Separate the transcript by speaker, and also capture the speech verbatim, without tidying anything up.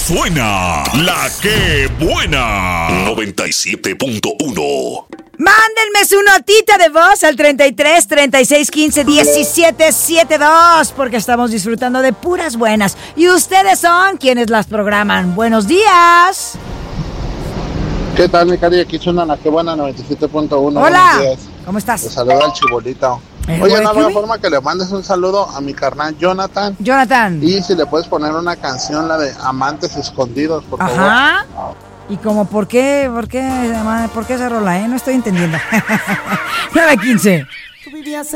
Speaker 1: suena la que buena. noventa y siete punto uno.
Speaker 2: Mándenme su notita de voz al treinta y tres, treinta y seis, quince, diecisiete, setenta y dos, porque estamos disfrutando de puras buenas. Y ustedes son quienes las programan. ¡Buenos días!
Speaker 3: ¿Qué tal, mi cari? Aquí suena la que buena noventa y siete punto uno.
Speaker 2: Hola, ¿cómo estás?
Speaker 3: Te saluda el Chibolito.
Speaker 2: Eh,
Speaker 3: Oye,
Speaker 2: güey,
Speaker 3: no
Speaker 2: ¿qué
Speaker 3: habrá
Speaker 2: vi?
Speaker 3: forma que le mandes un saludo a mi carnal Jonathan.
Speaker 2: Jonathan.
Speaker 3: Y si le puedes poner una canción, la de Amantes Escondidos, por favor.
Speaker 2: Ajá. ¿Y como por qué, por qué, por qué esa rola, eh? No estoy entendiendo. nueve quince.